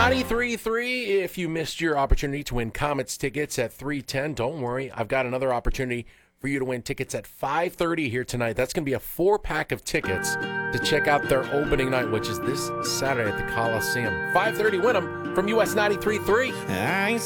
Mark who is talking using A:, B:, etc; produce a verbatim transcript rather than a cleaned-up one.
A: ninety-three point three, if you missed your opportunity to win Comets tickets at three ten, don't worry. I've got another opportunity for you to win tickets at five thirty here tonight. That's going to be a four-pack of tickets to check out their opening night, which is this Saturday at the Coliseum. five thirty, win them from U S ninety-three point three.